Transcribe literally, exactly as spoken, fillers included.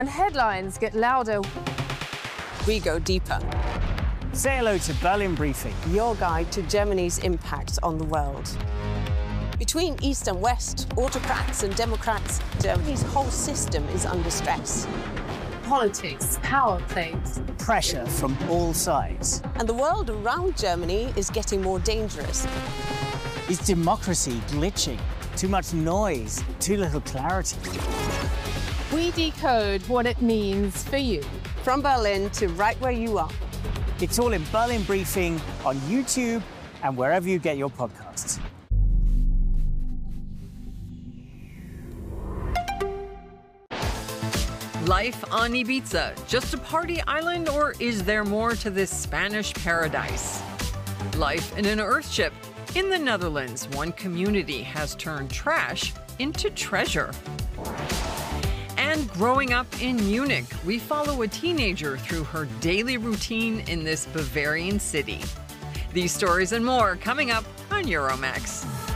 And headlines get louder. We go deeper. Say hello to Berlin Briefing, Your guide to Germany's impact on the world. Between East and West, autocrats and democrats, Germany's whole system is under stress. Politics, power plays. pressure from all sides. And the world around Germany is getting more dangerous. Is democracy glitching? Too much noise, too little clarity. We decode what it means for you. From Berlin to right where you are. It's all in Berlin Briefing on YouTube and wherever you get your podcasts. Life on Ibiza, just a party island, or is there more to this Spanish paradise? Life in an Earthship. In the Netherlands, one community has turned trash into treasure. And growing up in Munich, we follow a teenager through her daily routine in this Bavarian city. These stories and more coming up on Euromax.